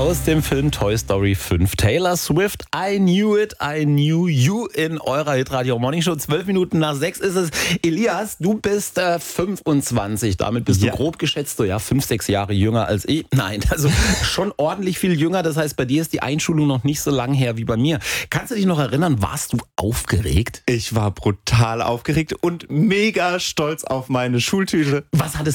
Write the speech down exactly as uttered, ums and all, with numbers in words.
Aus dem Film Toy Story fünf. Taylor Swift, I Knew It, I Knew You in eurer Hitradio Morning Show. Zwölf Minuten nach sechs ist es. Elias, du bist äh, fünfundzwanzig. Damit bist Ja. du grob geschätzt, so ja, fünf, sechs Jahre jünger als ich. Nein, also schon ordentlich viel jünger. Das heißt, bei dir ist die Einschulung noch nicht so lang her wie bei mir. Kannst du dich noch erinnern, warst du aufgeregt? Ich war brutal aufgeregt und mega stolz auf meine Schultüte. Was hattest